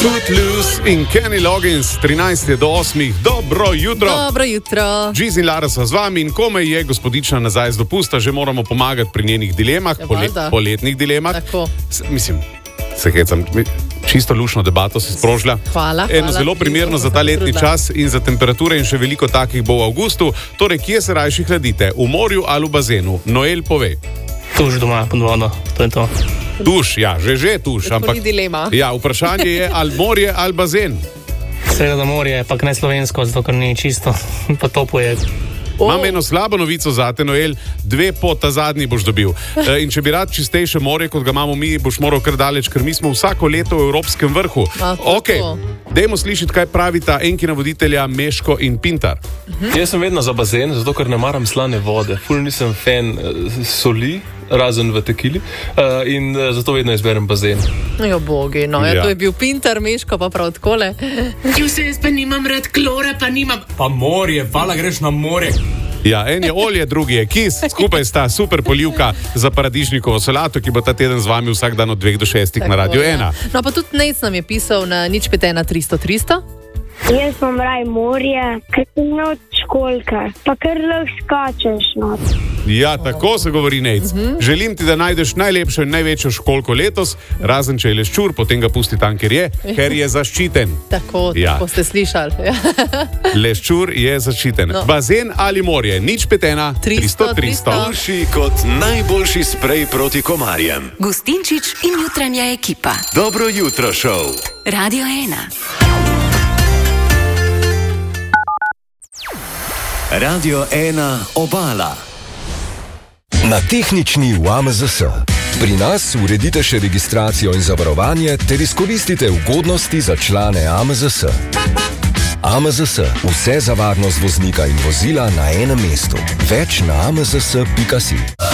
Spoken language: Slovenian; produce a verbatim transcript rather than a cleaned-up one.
Footloose in Kenny Loggins, trinajst do osmih, dobro jutro. Dobro jutro. Giz in Lara so z vami in komaj je gospodična nazaj z dopusta, že moramo pomagati pri njenih dilemah, Ja, pole, valjda. poletnih dilemah. Tako. S, mislim, se hecam, čisto lušno debato si sprožila. Hvala, Eno hvala. zelo primerno za ta Sem letni trudila. čas in za temperature in še veliko takih bo v avgustu. Torej, kje se rajši hladite? V morju ali v bazenu? Noel pove. Tuž doma pod vodo, to je to. Tuš, ja, že že tuš, To ampak ni dilema. ja, vprašanje je ali morje ali bazen. Seveda morje, pa ne slovensko, zato ker ni čisto, pa topo je. O, Imam eno slabo novico za te, Noel, dve po ta zadnji boš dobil. E, in če bi rad čistejše morje, kot ga imamo mi, boš moral kar daleč, ker mi smo vsako leto v evropskem vrhu. A, to Ok, to. dajmo slišati, kaj pravita enkina voditelja Meško in Pintar. Jaz sem vedno za bazen, zato ker ne maram slane vode. Ful nisem fan eh, soli, razen v tekili, uh, in uh, zato vedno izberem bazen. Jo, bogi, no, ja, Ja. to je bil Pintar, Meško pa prav takole. Vse jaz pa nimam rad klora, pa nimam. Pa morje, hvala greš na morje. Ja, en je olje, drugi je kis, skupaj sta super polivka za paradižnikovo solato, ki bo ta teden z vami vsak dan od dveh do šestih na Radio ja. ena. No, pa tudi Nec nam je pisal na nič pet ena tristo tristo. Jaz sem raj morje, ker sem not školka, pa kar lahko skačeš not. Ja, tako se govori, Nec. Želim ti, da najdeš najlepšo in največjo školko letos, razen če je leščur, potem ga pusti tam, kjer je, ker je zaščiten. Tako, Ja. tako ste slišali. Ja. Leščur je zaščiten. No. Bazen ali morje, nič pet ena tristo tristo. Boljši kot najboljši sprej proti komarjem. Gustinčič in jutranja ekipa. Dobro jutro, šov. Radio ena. Radio ena Obala. Na tehnični v A M Z S. Pri nas uredite še registracijo in zavarovanje ter izkoristite ugodnosti za člane A M Z S. A M Z S. Vse za varnost voznika in vozila na enem mestu. Več na a m z s pika si.